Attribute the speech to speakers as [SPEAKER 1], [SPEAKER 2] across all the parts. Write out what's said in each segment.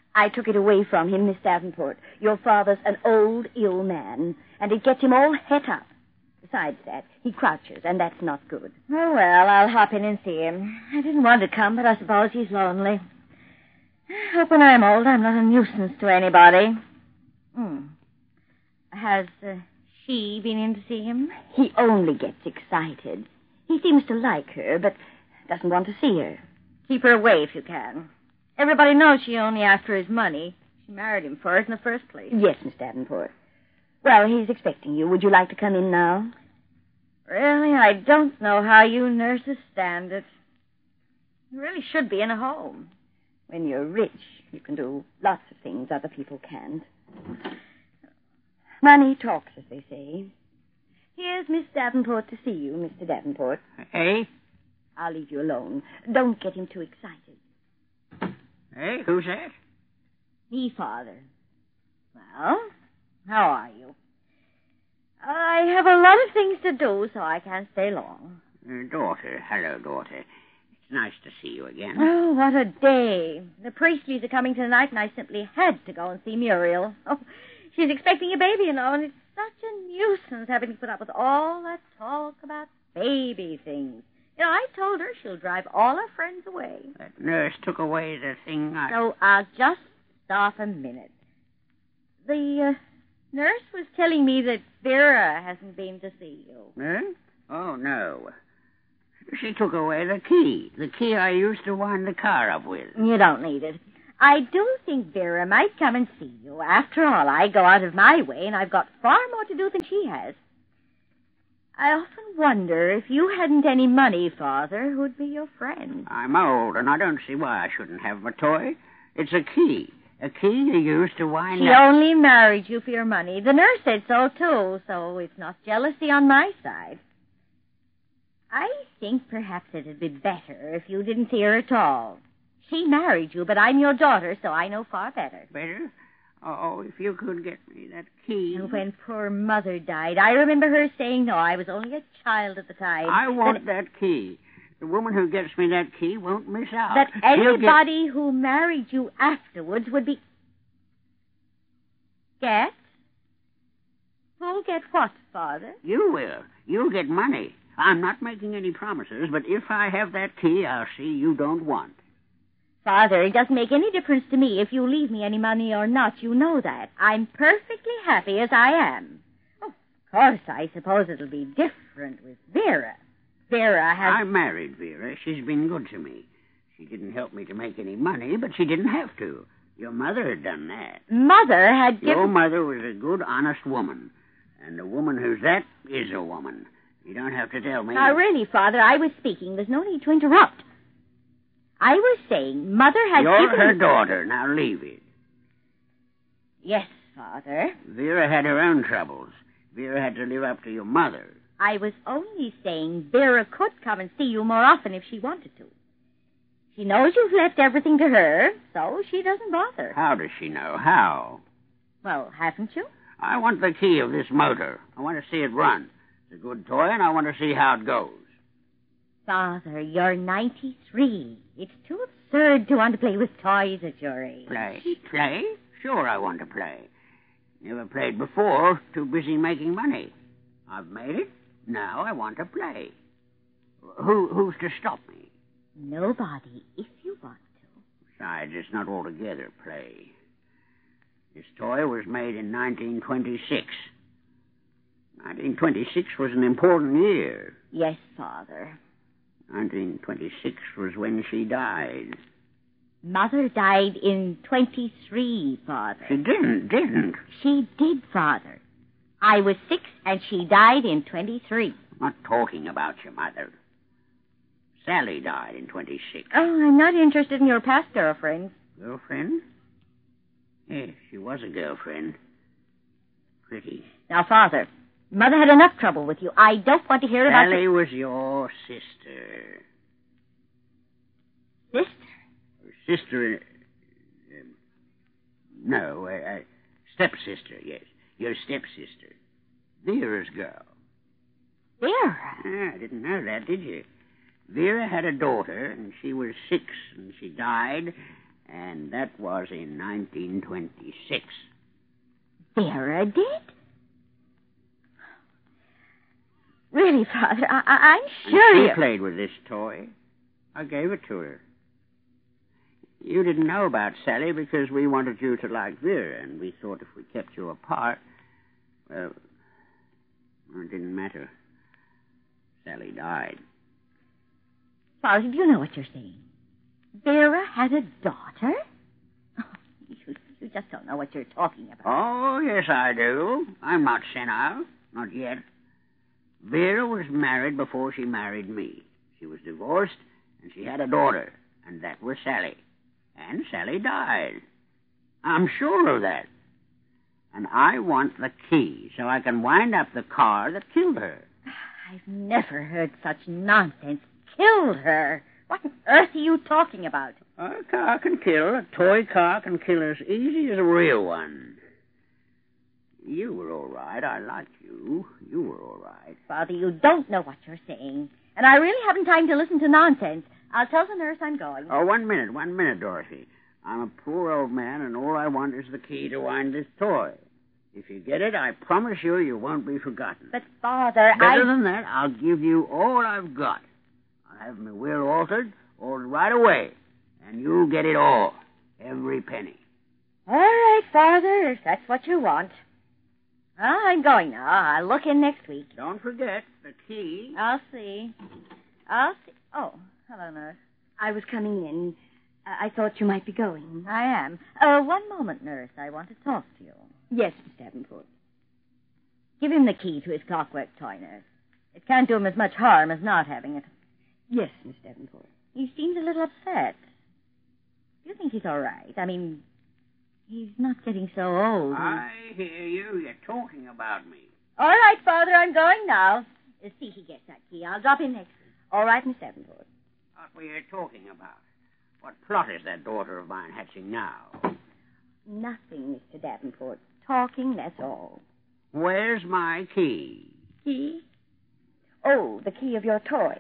[SPEAKER 1] I took it away from him, Miss Davenport. Your father's an old, ill man, and it gets him all het up. Besides that, he crouches, and that's not good.
[SPEAKER 2] Oh, well, I'll hop in and see him. I didn't want to come, but I suppose he's lonely. I hope when I'm old I'm not a nuisance to anybody. Has she been in to see him?
[SPEAKER 1] He only gets excited. He seems to like her, but doesn't want to see her.
[SPEAKER 2] Keep her away if you can. Everybody knows she only after his money. She married him for it in the first place.
[SPEAKER 1] Yes, Miss Davenport. Well, he's expecting you. Would you like to come in now?
[SPEAKER 2] Really, I don't know how you nurses stand it. You really should be in a home.
[SPEAKER 1] When you're rich, you can do lots of things other people can't. Money talks, as they say. Here's Miss Davenport to see you, Mr. Davenport.
[SPEAKER 3] Hey?
[SPEAKER 1] I'll leave you alone. Don't get him too excited.
[SPEAKER 3] Hey, who's that?
[SPEAKER 1] Me, Father.
[SPEAKER 2] Well, how are you? I have a lot of things to do, so I can't stay long.
[SPEAKER 3] Daughter. Hello, daughter. It's nice to see you again.
[SPEAKER 2] Oh, what a day. The Priestleys are coming tonight, and I simply had to go and see Muriel. Oh, she's expecting a baby, you know, and it's such a nuisance having to put up with all that talk about baby things. You know, I told her she'll drive all her friends away.
[SPEAKER 3] That nurse took away the thing
[SPEAKER 2] So, just stop a minute. The nurse was telling me that Vera hasn't been to see you.
[SPEAKER 3] Huh? Oh, no. She took away the key. The key I used to wind the car up with.
[SPEAKER 2] You don't need it. I do think Vera might come and see you. After all, I go out of my way, and I've got far more to do than she has. I often wonder if you hadn't any money, Father, who'd be your friend.
[SPEAKER 3] I'm old, and I don't see why I shouldn't have my toy. It's a key. A key you use to wind
[SPEAKER 2] She
[SPEAKER 3] up...
[SPEAKER 2] only married you for your money. The nurse said so, too, so it's not jealousy on my side. I think perhaps it'd be better if you didn't see her at all. She married you, but I'm your daughter, so I know far better.
[SPEAKER 3] Better? Oh, if you could get me that key.
[SPEAKER 2] And when poor Mother died, I remember her saying, no, I was only a child at the time.
[SPEAKER 3] I want that key. The woman who gets me that key won't miss out.
[SPEAKER 2] That anybody who married you afterwards would be... Get? Who'll get what, Father?
[SPEAKER 3] You will. You'll get money. I'm not making any promises, but if I have that key, I'll see you don't want.
[SPEAKER 2] Father, it doesn't make any difference to me if you leave me any money or not. You know that. I'm perfectly happy as I am. Oh, of course, I suppose it'll be different with Vera. Vera has...
[SPEAKER 3] I married Vera. She's been good to me. She didn't help me to make any money, but she didn't have to. Your mother had done that.
[SPEAKER 2] Mother had given...
[SPEAKER 3] Your mother was a good, honest woman. And a woman who's that is a woman. You don't have to tell me.
[SPEAKER 2] Now, really, Father, I was speaking. There's no need to interrupt. I was saying Mother has
[SPEAKER 3] You're
[SPEAKER 2] given...
[SPEAKER 3] her daughter. Now leave it.
[SPEAKER 2] Yes, Father.
[SPEAKER 3] Vera had her own troubles. Vera had to live up to your mother.
[SPEAKER 2] I was only saying Vera could come and see you more often if she wanted to. She knows you've left everything to her, so she doesn't bother.
[SPEAKER 3] How does she know? How?
[SPEAKER 2] Well, haven't you?
[SPEAKER 3] I want the key of this motor. I want to see it run. It's a good toy, and I want to see how it goes.
[SPEAKER 2] Father, you're 93. It's too absurd to want to play with toys at your age.
[SPEAKER 3] Play? Play? Sure I want to play. Never played before. Too busy making money. I've made it. Now I want to play. Who's to stop me?
[SPEAKER 2] Nobody, if you want to.
[SPEAKER 3] Besides, it's not altogether play. This toy was made in 1926. 1926 was an important year.
[SPEAKER 2] Yes, Father.
[SPEAKER 3] 1926 was when she died.
[SPEAKER 2] Mother died in 23, Father.
[SPEAKER 3] She didn't.
[SPEAKER 2] She did, Father. I was 6, and she died in 23.
[SPEAKER 3] I'm not talking about your mother. Sally died in 26.
[SPEAKER 2] Oh, I'm not interested in your past girlfriend.
[SPEAKER 3] Girlfriend? Yes, she was a girlfriend. Pretty.
[SPEAKER 2] Now, Father, Mother had enough trouble with you. I don't want to hear about...
[SPEAKER 3] Sally was your sister.
[SPEAKER 2] Sister?
[SPEAKER 3] Sister... stepsister, yes. Your stepsister. Vera's girl.
[SPEAKER 2] Vera?
[SPEAKER 3] Ah, I didn't know that, did you? Vera had a daughter, and she was 6, and she died, And that was in 1926.
[SPEAKER 1] Vera did?
[SPEAKER 2] Really, Father, I'm sure
[SPEAKER 3] And
[SPEAKER 2] you...
[SPEAKER 3] she played with this toy. I gave it to her. You didn't know about Sally because we wanted you to like Vera, and we thought if we kept you apart, well, it didn't matter. Sally died.
[SPEAKER 2] Father, do you know what you're saying? Vera had a daughter? Oh, you just don't know what you're talking about.
[SPEAKER 3] Oh, yes, I do. I'm not senile. Not yet. Vera was married before she married me. She was divorced, and she had a daughter, and that was Sally. And Sally died. I'm sure of that. And I want the key so I can wind up the car that killed her.
[SPEAKER 2] I've never heard such nonsense. Killed her. What on earth are you talking about?
[SPEAKER 3] A car can kill. A toy car can kill as easy as a real one. You were all right. I liked you. You were all right.
[SPEAKER 2] Father, you don't know what you're saying. And I really haven't time to listen to nonsense. I'll tell the nurse I'm going.
[SPEAKER 3] Oh, 1 minute, Dorothy. I'm a poor old man, and all I want is the key to wind this toy. If you get it, I promise you won't be forgotten.
[SPEAKER 2] But, Father,
[SPEAKER 3] Better than that, I'll give you all I've got. I'll have my will altered right away, and you'll get it all. Every penny.
[SPEAKER 2] All right, Father, if that's what you want. Well, I'm going now. I'll look in next week.
[SPEAKER 3] Don't forget the key.
[SPEAKER 2] I'll see. Oh, hello, nurse.
[SPEAKER 1] I was coming in. I thought you might be going.
[SPEAKER 2] I am. One moment, nurse. I want to talk to you.
[SPEAKER 1] Yes, Miss Davenport.
[SPEAKER 2] Give him the key to his clockwork toy, nurse. It can't do him as much harm as not having it.
[SPEAKER 1] Yes, Miss Davenport.
[SPEAKER 2] He seems a little upset. Do you think he's all right? I mean, he's not getting so old.
[SPEAKER 3] I hear you. You're talking about me.
[SPEAKER 2] All right, Father, I'm going now. See he gets that key. I'll drop in next week.
[SPEAKER 1] All right, Miss Davenport.
[SPEAKER 3] What were you talking about? What plot is that daughter of mine hatching now?
[SPEAKER 1] Nothing, Mr. Davenport. Talking, that's all.
[SPEAKER 3] Where's my key?
[SPEAKER 1] Key? Oh, the key of your toy.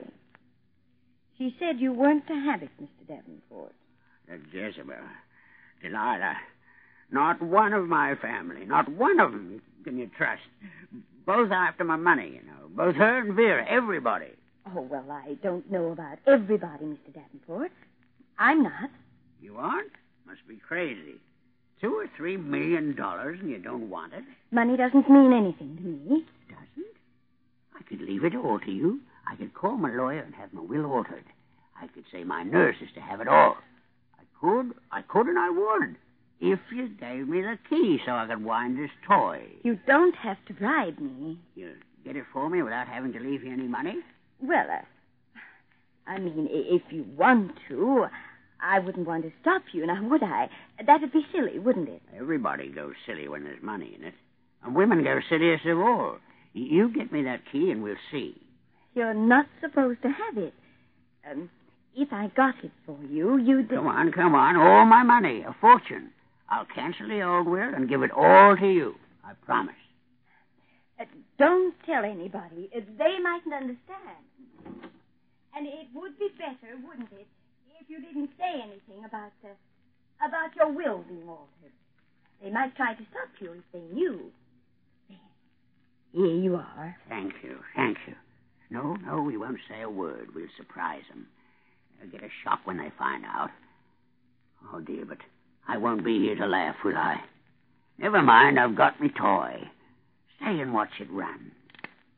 [SPEAKER 1] She said you weren't to have it, Mr. Davenport.
[SPEAKER 3] Jezebel. Delilah. Not one of my family, not one of them can you trust. Both after my money, you know. Both her and Vera, everybody.
[SPEAKER 1] Oh, well, I don't know about everybody, Mr. Davenport. I'm not.
[SPEAKER 3] You aren't? Must be crazy. $2 or $3 million and you don't want it?
[SPEAKER 1] Money doesn't mean anything to me.
[SPEAKER 3] Doesn't? I could leave it all to you. I could call my lawyer and have my will altered. I could say my nurse is to have it all. I could, and I would. If you gave me the key so I could wind this toy.
[SPEAKER 1] You don't have to bribe me.
[SPEAKER 3] You get it for me without having to leave you any money?
[SPEAKER 1] Well, I mean, if you want to, I wouldn't want to stop you, now would I? That'd be silly, wouldn't it?
[SPEAKER 3] Everybody goes silly when there's money in it. And women go silliest of all. You get me that key and we'll see.
[SPEAKER 1] You're not supposed to have it. If I got it for you, you'd...
[SPEAKER 3] Come on. All my money, a fortune. I'll cancel the old will and give it all to you. I promise.
[SPEAKER 1] Don't tell anybody. They mightn't understand. And it would be better, wouldn't it, if you didn't say anything about your will being altered. They might try to stop you if they knew. Here you are.
[SPEAKER 3] Thank you. No, we won't say a word. We'll surprise them. They'll get a shock when they find out. Oh, dear, but I won't be here to laugh, will I? Never mind, I've got me toy. Stay and watch it run.